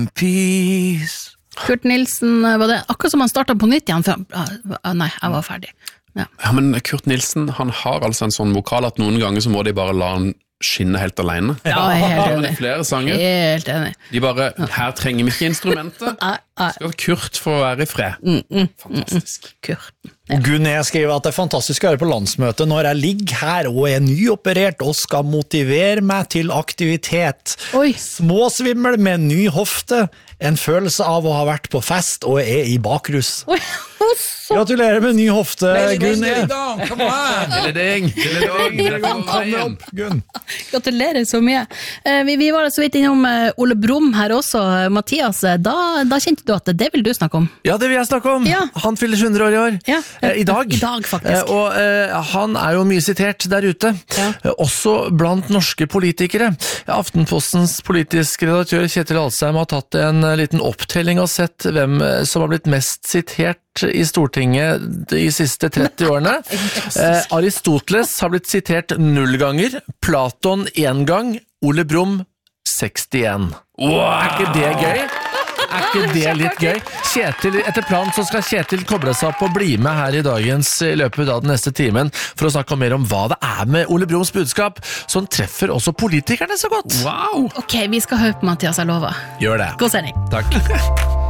Peace. Kurt Nilsen, var det akkurat som han startet på nytt igjen? Nei, jeg var ferdig. Ja. Ja, men Kurt Nilsen, han har altså en sånn vokal at noen ganger så må de bare la han skinne helt alene. Ja, jeg er helt Det enig. er flere sanger. Helt enig. De bare, her trenger vi ikke instrumentet. Skal Kurt få være i fred. Fantastisk. Kurt. Gunn, jeg skriver at det er fantastisk å høre på landsmøtet når jeg ligger her og er nyoperert og skal motivere meg til aktivitet. Oi. Småsvimmel med ny hofte, en følelse av å ha vært på fest og er i bakrus. Oi, Gratulerer med ny hofte, Gunn. Come on! Gunn. gratulerer så mye. Vi var så vidt innom Ole Brumm her også, Mathias. Da kjente du at det vil du snakke om. Ja, det vil jeg snakke om. Ja. Han fyller 100 år i år. Ja. I dag. I dag, faktisk. Og han er jo mye sitert der ute. Ja. Også blant norske politikere. Aftenpostens politiske redaktør Kjetil Alsheim har tatt en liten opptelling og sett hvem som har blitt mest sitert i Stortinget de siste 30 årene. Aristoteles har blitt sitert 0 ganger, Platon 1 gang, Ole Brumm 61. Wow. Er ikke det gøy? Er ikke det litt gøy? Kjetil, etter planen så skal Kjetil koble seg opp og bli med her i dagens i løpet av den neste timen for å snakke mer om hva det er med Ole Brumms budskap som treffer også politikerne så godt. Wow! Ok, vi skal høre på Mathias, jeg lover. Gjør det. God sending. Takk.